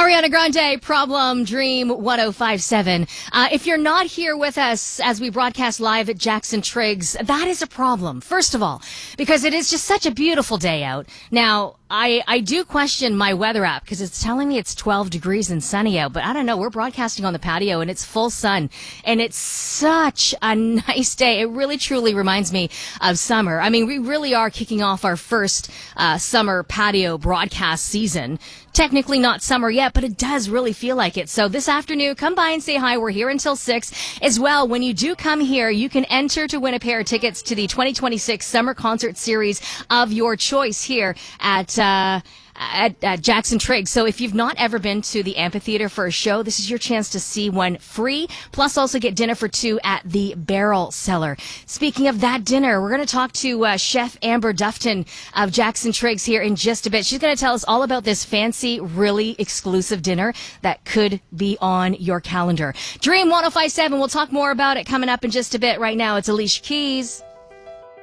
Ariana Grande, Problem Dream 1057. If you're not here with us as we broadcast live at Jackson Triggs, that is a problem. First of all, because it is just such a beautiful day out. Now, I do question my weather app because it's telling me it's 12 degrees and sunny out, but I don't know. We're broadcasting on the patio and it's full sun and it's such a nice day. It really truly reminds me of summer. I mean, we really are kicking off our first summer patio broadcast season. Technically not summer yet, but it does really feel like it. So this afternoon, come by and say hi. We're here until 6. As well, when you do come here, you can enter to win a pair of tickets to the 2026 Summer Concert Series of your choice here at Jackson Triggs. So if you've not ever been to the amphitheater for a show, this is your chance to see one free, plus also get dinner for 2 at the Barrel Cellar. Speaking of that dinner, we're going to talk to Chef Amber Duffton of Jackson Triggs here in just a bit. She's going to tell us all about this fancy, really exclusive dinner that could be on your calendar. Dream 1057, we'll talk more about it coming up in just a bit. Right now, it's Alicia Keys.